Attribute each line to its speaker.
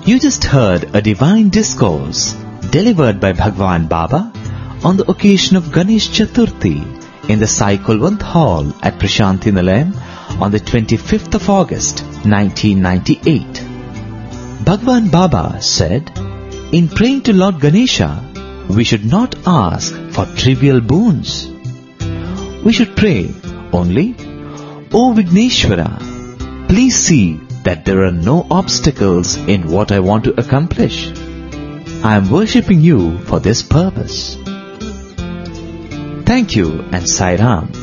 Speaker 1: You just heard a divine discourse delivered by Bhagwan Baba on the occasion of Ganesh Chaturthi in the Sai Kulwant Hall at Prashanthi Nilayam on the 25th of August 1998. Bhagwan Baba said, in praying to Lord Ganesha, we should not ask for trivial boons. We should pray only, O Vigneshwara, please see that there are no obstacles in what I want to accomplish. I am worshipping you for this purpose. Thank you and Sai Ram.